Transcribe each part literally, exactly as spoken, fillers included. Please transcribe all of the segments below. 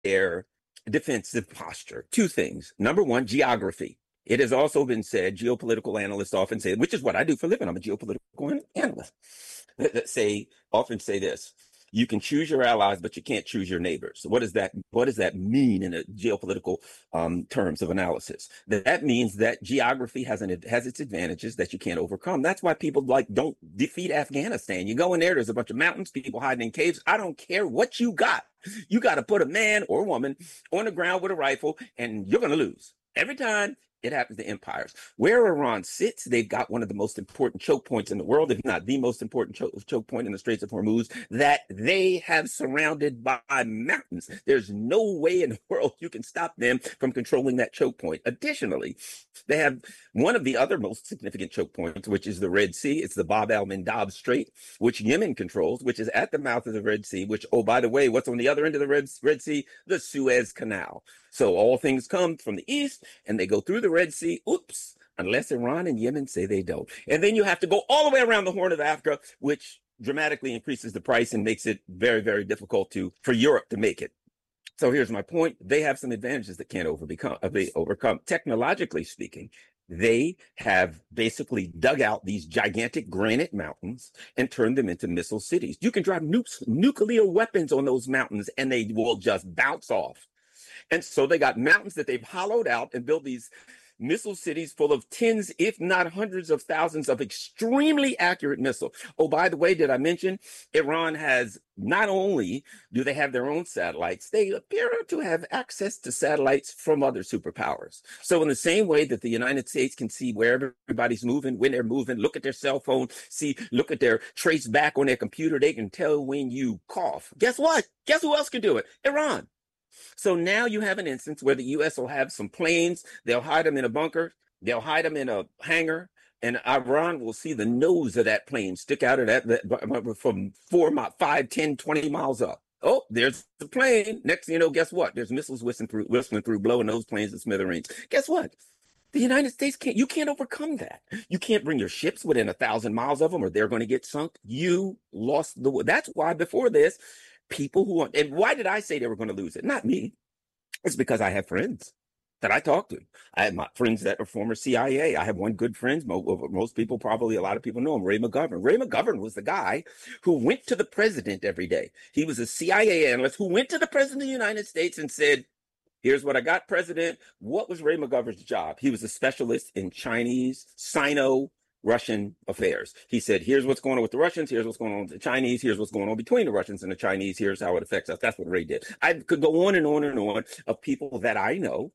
their defensive posture. Two things. Number one, geography. It has also been said, geopolitical analysts often say, which is what I do for a living. I'm a geopolitical analyst. That say often say this: you can choose your allies, but you can't choose your neighbors. So what does that what does that mean in a geopolitical um, terms of analysis? That means that geography has an has its advantages that you can't overcome. That's why people like don't defeat Afghanistan. You go in there, there's a bunch of mountains, people hiding in caves. I don't care what you got. You got to put a man or a woman on the ground with a rifle, and you're going to lose every time. It happens to empires. Where Iran sits, they've got one of the most important choke points in the world, if not the most important choke, choke point in the Straits of Hormuz, that they have surrounded by mountains. There's no way in the world you can stop them from controlling that choke point. Additionally, they have one of the other most significant choke points, which is the Red Sea. It's the Bab el-Mandab Strait, which Yemen controls, which is at the mouth of the Red Sea, which, oh, by the way, what's on the other end of the Red, Red Sea? The Suez Canal. So all things come from the east, and they go through the Red Sea. Oops, unless Iran and Yemen say they don't. And then you have to go all the way around the Horn of Africa, which dramatically increases the price and makes it very, very difficult to for Europe to make it. So here's my point. They have some advantages that can't overcome, they overcome. Technologically speaking, they have basically dug out these gigantic granite mountains and turned them into missile cities. You can drop nukes, nuclear weapons on those mountains, and they will just bounce off. And so they got mountains that they've hollowed out and built these missile cities full of tens, if not hundreds of thousands of extremely accurate missiles. Oh, by the way, did I mention Iran has not only do they have their own satellites, they appear to have access to satellites from other superpowers. So in the same way that the United States can see where everybody's moving, when they're moving, look at their cell phone, see, look at their trace back on their computer, they can tell when you cough. Guess what? Guess who else can do it? Iran. So now you have an instance where the U S will have some planes, they'll hide them in a bunker, they'll hide them in a hangar, and Iran will see the nose of that plane stick out of that, that from four, five, ten, twenty miles up. Oh, there's the plane. Next thing you know, guess what? There's missiles whistling through, whistling through, blowing those planes to smithereens. Guess what? The United States can't, you can't overcome that. You can't bring your ships within a thousand miles of them or they're going to get sunk. You lost the, that's why before this, people who want, and why did I say they were going to lose it? Not me. It's because I have friends that I talk to. I have my friends that are former C I A. I have one good friend. Most people, probably a lot of people know him, Ray McGovern. Ray McGovern was the guy who went to the president every day. He was a C I A analyst who went to the president of the United States and said, here's what I got, President. What was Ray McGovern's job? He was a specialist in Chinese, Sino, Russian affairs. He said, here's what's going on with the Russians, here's what's going on with the Chinese, here's what's going on between the Russians and the Chinese, here's how it affects us. That's what Ray did. I could go on and on and on of people that I know.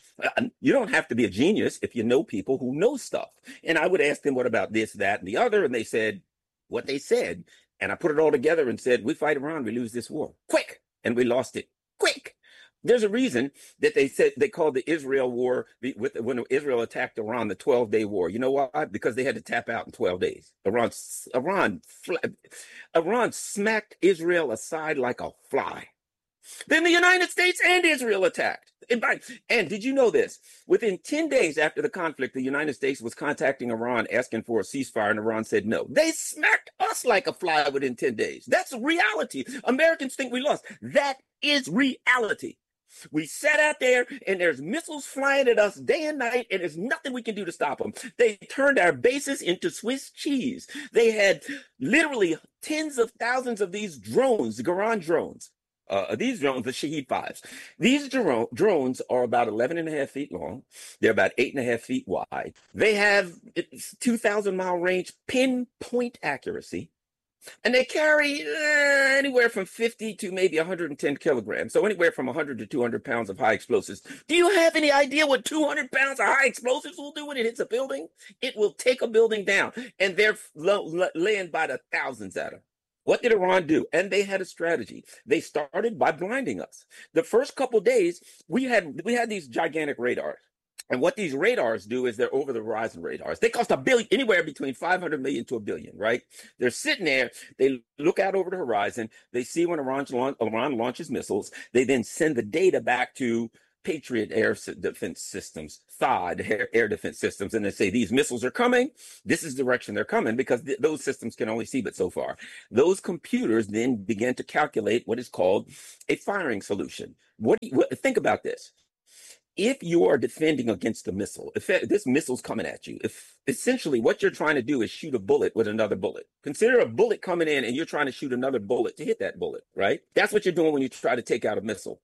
You don't have to be a genius if you know people who know stuff. And I would ask them, what about this, that, and the other? And they said what they said. And I put it all together and said, we fight Iran, we lose this war. Quick. And we lost it. Quick. There's a reason that they said they called the Israel war with when Israel attacked Iran the twelve-day war. You know why? Because they had to tap out in twelve days. Iran, Iran, Iran smacked Israel aside like a fly. Then the United States and Israel attacked. And, by, and did you know this? Within ten days after the conflict, the United States was contacting Iran asking for a ceasefire, and Iran said no. They smacked us like a fly within ten days. That's reality. Americans think we lost. That is reality. We sat out there and there's missiles flying at us day and night, and there's nothing we can do to stop them. They turned our bases into Swiss cheese. They had literally tens of thousands of these drones, the Garan drones. Uh, these drones, the Shahed fives. These dro- drones are about eleven and a half feet long. They're about eight and a half feet wide. They have two thousand mile range, pinpoint accuracy. And they carry uh, anywhere from fifty to maybe one hundred ten kilograms. So anywhere from one hundred to two hundred pounds of high explosives. Do you have any idea what two hundred pounds of high explosives will do when it hits a building? It will take a building down. And they're lo- laying by the thousands at them. What did Iran do? And they had a strategy. They started by blinding us. The first couple days, we had we had these gigantic radars. And what these radars do is they're over the horizon radars. They cost a billion, anywhere between five hundred million to a billion, right? They're sitting there. They look out over the horizon. They see when Iran, Iran launches missiles. They then send the data back to Patriot air s- defense systems, THAAD air, air defense systems, and they say these missiles are coming. This is the direction they're coming because th- those systems can only see but so far. Those computers then begin to calculate what is called a firing solution. What, do you, what think about this? If you are defending against a missile, if it- this missile's coming at you, if essentially what you're trying to do is shoot a bullet with another bullet. Consider a bullet coming in and you're trying to shoot another bullet to hit that bullet, right? That's what you're doing when you try to take out a missile.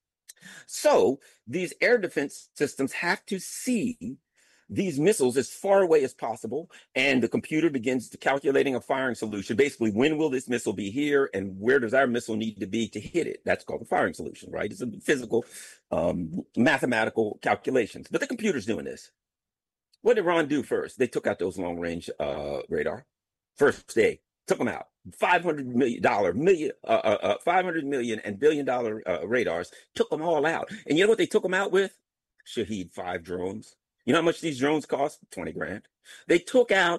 So these air defense systems have to see these missiles as far away as possible, and the computer begins to calculating a firing solution. Basically, when will this missile be here, and where does our missile need to be to hit it? That's called the firing solution, right? It's a physical, um, mathematical calculations. But the computer's doing this. What did Iran do first? They took out those long-range uh, radar. First day, took them out. five hundred million dollar million, uh, uh, uh, five hundred million and billion dollar uh, radars, took them all out. And you know what they took them out with? Shahed five drones. You know how much these drones cost? twenty grand. They took out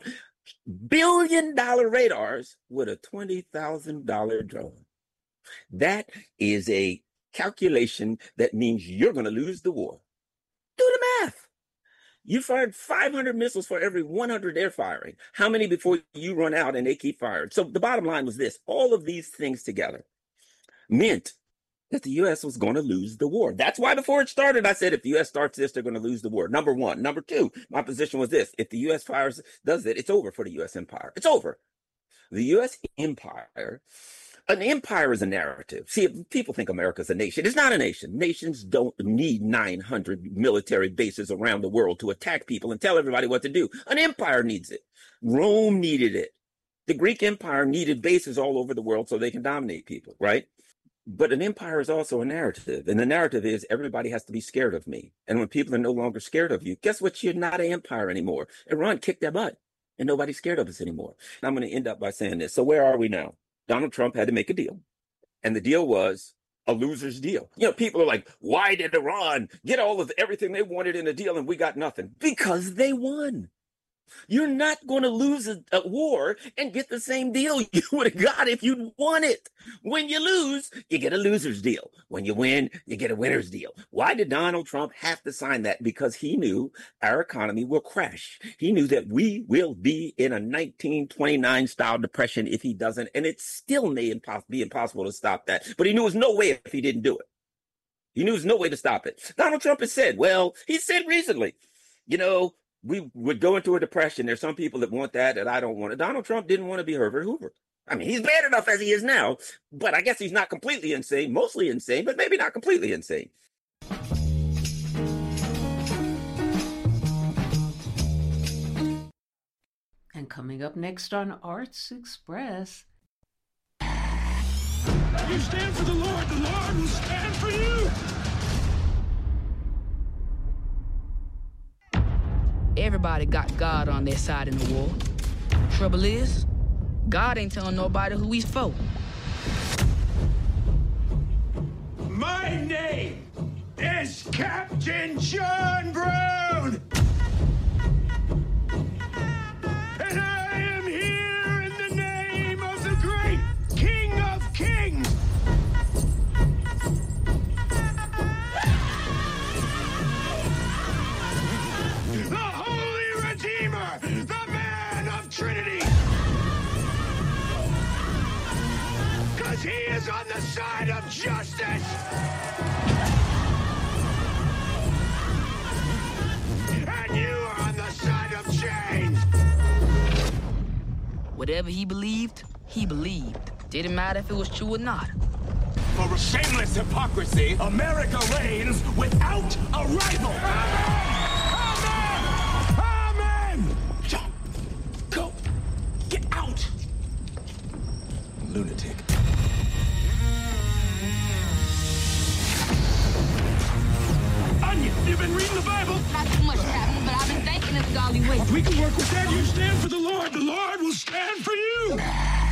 billion dollar radars with a twenty thousand dollar drone. That is a calculation that means you're going to lose the war. Do the math. You fired five hundred missiles for every one hundred they're firing. How many before you run out and they keep firing? So the bottom line was this. All of these things together meant that the U S was going to lose the war. That's why before it started, I said, if the U S starts this, they're going to lose the war. Number one. Number two, my position was this. If the U S fires, does it, it's over for the U S empire. It's over. The U S empire, an empire is a narrative. See, people think America's a nation. It's not a nation. Nations don't need nine hundred military bases around the world to attack people and tell everybody what to do. An empire needs it. Rome needed it. The Greek Empire needed bases all over the world so they can dominate people, right? But an empire is also a narrative. And the narrative is everybody has to be scared of me. And when people are no longer scared of you, guess what? You're not an empire anymore. Iran kicked their butt and nobody's scared of us anymore. And I'm going to end up by saying this. So where are we now? Donald Trump had to make a deal. And the deal was a loser's deal. You know, people are like, why did Iran get all of everything they wanted in a deal and we got nothing? Because they won. You're not going to lose a, a war and get the same deal you would have got if you'd won it. When you lose, you get a loser's deal. When you win, you get a winner's deal. Why did Donald Trump have to sign that? Because he knew our economy will crash. He knew that we will be in a nineteen twenty-nine style depression if he doesn't, and it still may impos- be impossible to stop that. But he knew there was no way if he didn't do it. He knew there was no way to stop it. Donald Trump has said, well, he said recently, you know, we would go into a depression. There's some people that want that, that I don't want it. Donald Trump didn't want to be Herbert Hoover. I mean, he's bad enough as he is now, but I guess he's not completely insane, mostly insane, but maybe not completely insane. And coming up next on Arts Express. You stand for the Lord, the Lord will stand for you. Everybody got God on their side in the war. Trouble is, God ain't telling nobody who he's for. My name is Captain John Brown. And I am here in the name of the great King of Kings. The Holy Redeemer, the man of Trinity. Because he is on the side of justice. And you are on the side of change. Whatever he believed, he believed. Didn't matter if it was true or not. For a shameless hypocrisy, America reigns without a rival. Amen! Amen! John, go. Get out. Lunatic. Onion, you been reading the Bible? Not too much, Captain, but I've been thinking it's the only way. We can work with that. You stand for the Lord. The Lord will stand for you.